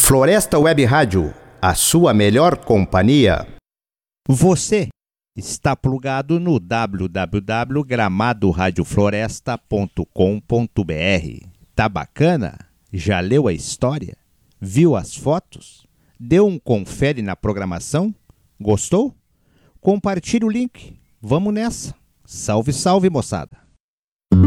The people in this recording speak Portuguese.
Floresta Web Rádio, a sua melhor companhia. Você está plugado no www.gramadoradiofloresta.com.br. Tá bacana? Já leu a história? Viu as fotos? Deu um confere na programação? Gostou? Compartilhe o link. Vamos nessa. Salve, salve, moçada!